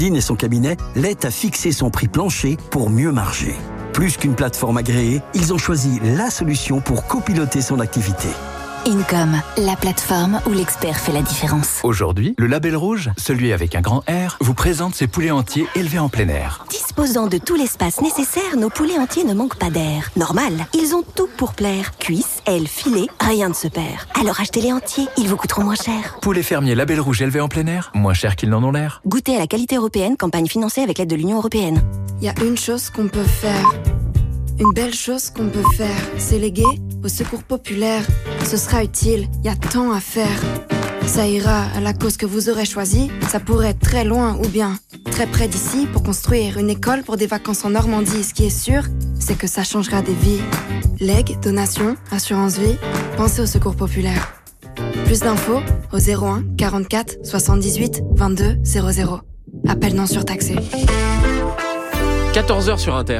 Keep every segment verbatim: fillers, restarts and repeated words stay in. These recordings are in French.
Géraldine et son cabinet l'aident à fixer son prix plancher pour mieux marger. Plus qu'une plateforme agréée, ils ont choisi la solution pour copiloter son activité. Income, la plateforme où l'expert fait la différence. Aujourd'hui, le Label Rouge, celui avec un grand R, vous présente ses poulets entiers élevés en plein air. Disposant de tout l'espace nécessaire, nos poulets entiers ne manquent pas d'air. Normal, ils ont tout pour plaire. Cuisses, ailes, filets, rien ne se perd. Alors achetez-les entiers, ils vous coûteront moins cher. Poulets fermiers Label Rouge élevés en plein air, moins cher qu'ils n'en ont l'air. Goûtez à la qualité européenne, campagne financée avec l'aide de l'Union européenne. Il y a une chose qu'on peut faire. Une belle chose qu'on peut faire, c'est léguer au secours populaire. Ce sera utile, il y a tant à faire. Ça ira à la cause que vous aurez choisie. Ça pourrait être très loin ou bien très près d'ici pour construire une école pour des vacances en Normandie. Ce qui est sûr, c'est que ça changera des vies. Legs, donations, assurance vie, pensez au secours populaire. Plus d'infos au zéro un quarante-quatre soixante-dix-huit vingt-deux zéro zéro. Appel non surtaxé. quatorze heures sur Inter.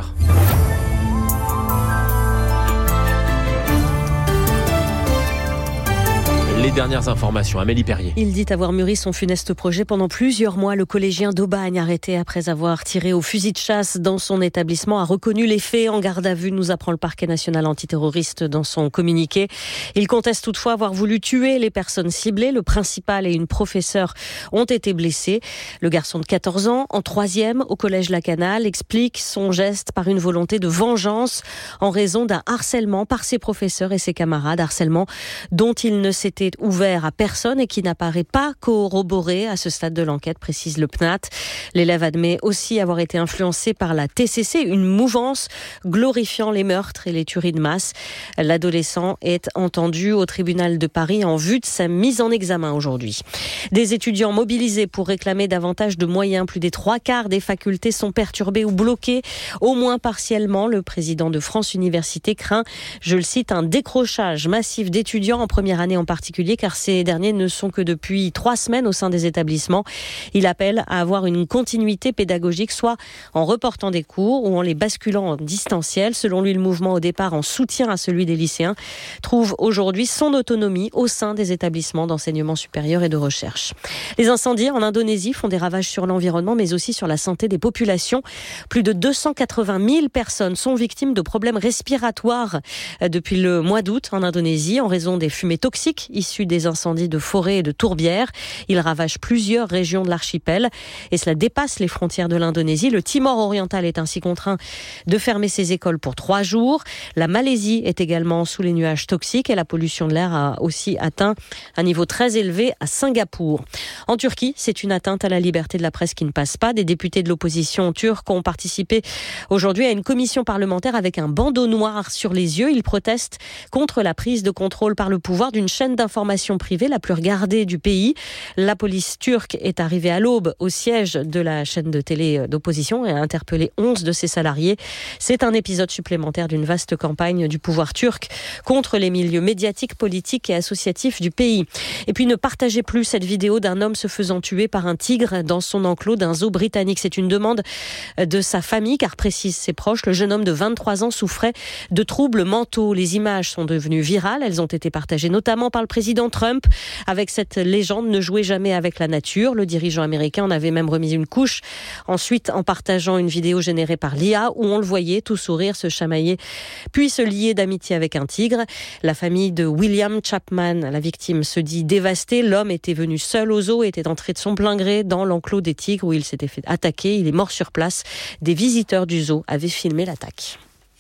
Les dernières informations, Amélie Perrier. Il dit avoir mûri son funeste projet pendant plusieurs mois. Le collégien d'Aubagne, arrêté après avoir tiré au fusil de chasse dans son établissement, a reconnu les faits en garde à vue, nous apprend le parquet national antiterroriste dans son communiqué. Il conteste toutefois avoir voulu tuer les personnes ciblées. Le principal et une professeure ont été blessés. Le garçon de quatorze ans, en troisième au collège Lacanal, explique son geste par une volonté de vengeance en raison d'un harcèlement par ses professeurs et ses camarades. Harcèlement dont il ne s'était ouvert à personne et qui n'apparaît pas corroboré à ce stade de l'enquête, précise le P N A T. L'élève admet aussi avoir été influencé par la T C C, une mouvance glorifiant les meurtres et les tueries de masse. L'adolescent est entendu au tribunal de Paris en vue de sa mise en examen aujourd'hui. Des étudiants mobilisés pour réclamer davantage de moyens. Plus des trois quarts des facultés sont perturbées ou bloquées, au moins partiellement. Le président de France Université craint, je le cite, un décrochage massif d'étudiants en première année en particulier, car ces derniers ne sont que depuis trois semaines au sein des établissements. Il appelle à avoir une continuité pédagogique, soit en reportant des cours ou en les basculant en distanciel. Selon lui, le mouvement au départ en soutien à celui des lycéens trouve aujourd'hui son autonomie au sein des établissements d'enseignement supérieur et de recherche. Les incendies en Indonésie font des ravages sur l'environnement, mais aussi sur la santé des populations. Plus de deux cent quatre-vingt mille personnes sont victimes de problèmes respiratoires depuis le mois d'août en Indonésie en raison des fumées toxiques issus des incendies de forêt et de tourbières. Ils ravagent plusieurs régions de l'archipel et cela dépasse les frontières de l'Indonésie. Le Timor oriental est ainsi contraint de fermer ses écoles pour trois jours. La Malaisie est également sous les nuages toxiques et la pollution de l'air a aussi atteint un niveau très élevé à Singapour. En Turquie, c'est une atteinte à la liberté de la presse qui ne passe pas. Des députés de l'opposition turque ont participé aujourd'hui à une commission parlementaire avec un bandeau noir sur les yeux. Ils protestent contre la prise de contrôle par le pouvoir d'une chaîne d'information privée la plus regardée du pays. La police turque est arrivée à l'aube au siège de la chaîne de télé d'opposition et a interpellé onze de ses salariés. C'est un épisode supplémentaire d'une vaste campagne du pouvoir turc contre les milieux médiatiques, politiques et associatifs du pays. Et puis ne partagez plus cette vidéo d'un homme se faisant tuer par un tigre dans son enclos d'un zoo britannique. C'est une demande de sa famille, car précisent ses proches, le jeune homme de vingt-trois ans souffrait de troubles mentaux. Les images sont devenues virales. Elles ont été partagées notamment par le président Trump, avec cette légende: ne jouez jamais avec la nature. Le dirigeant américain en avait même remis une couche ensuite en partageant une vidéo générée par l'I A où on le voyait tout sourire, se chamailler puis se lier d'amitié avec un tigre. La famille de William Chapman, la victime, se dit dévastée. L'homme était venu seul au zoo et était entré de son plein gré dans l'enclos des tigres où il s'était fait attaquer. Il est mort sur place. Des visiteurs du zoo avaient filmé l'attaque.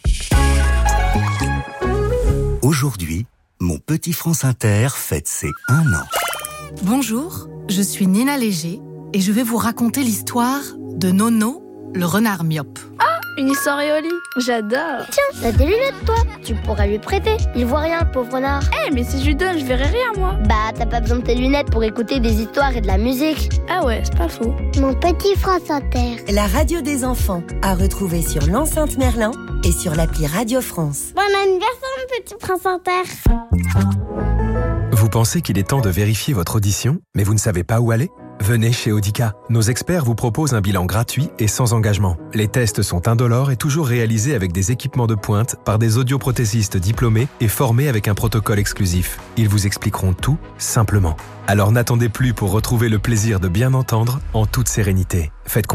Aujourd'hui, mon petit France Inter fête ses un an. Bonjour, je suis Nina Léger et je vais vous raconter l'histoire de Nono, le renard myope. Ah, une histoire éolienne, j'adore. Tiens, t'as des lunettes toi, tu pourras lui prêter. Il voit rien, le pauvre renard. Eh, hey, mais si je lui donne, je verrai rien moi. Bah, t'as pas besoin de tes lunettes pour écouter des histoires et de la musique. Ah ouais, c'est pas faux. Mon petit France Inter. La radio des enfants, à retrouver sur l'enceinte Merlin et sur l'appli Radio France. Bon anniversaire, mon petit France Inter. Vous pensez qu'il est temps de vérifier votre audition, mais vous ne savez pas où aller ? Venez chez Audica. Nos experts vous proposent un bilan gratuit et sans engagement. Les tests sont indolores et toujours réalisés avec des équipements de pointe par des audioprothésistes diplômés et formés avec un protocole exclusif. Ils vous expliqueront tout simplement. Alors n'attendez plus pour retrouver le plaisir de bien entendre en toute sérénité. Faites